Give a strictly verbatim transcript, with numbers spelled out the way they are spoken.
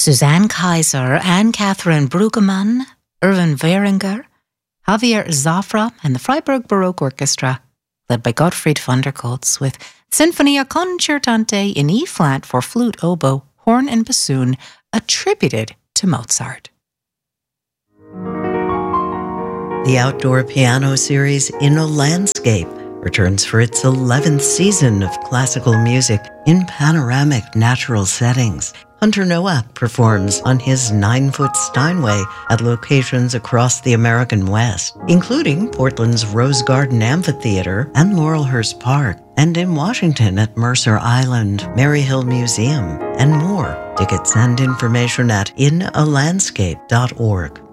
Suzanne Kaiser, Anne-Catherine Brueggemann, Irvin Wehringer, Javier Zafra, and the Freiburg Baroque Orchestra, led by Gottfried von der Goltz, with Sinfonia Concertante in E-flat for flute, oboe, horn, and bassoon, attributed to Mozart. The outdoor piano series In a Landscape returns for its eleventh season of classical music in panoramic natural settings. Hunter Nowak performs on his nine-foot Steinway at locations across the American West, including Portland's Rose Garden Amphitheater and Laurelhurst Park, and in Washington at Mercer Island, Maryhill Museum, and more. Tickets and information at in a landscape dot org.